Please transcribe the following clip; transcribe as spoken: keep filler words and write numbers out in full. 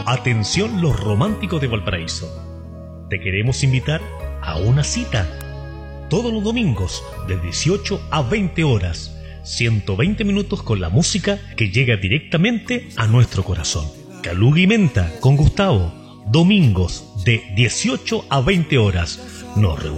Atención los románticos de Valparaíso. Te queremos invitar a una cita. Todos los domingos de dieciocho a veinte horas. ciento veinte minutos con la música que llega directamente a nuestro corazón. Caluga y Menta con Gustavo. Domingos de dieciocho a veinte horas. Nos reunimos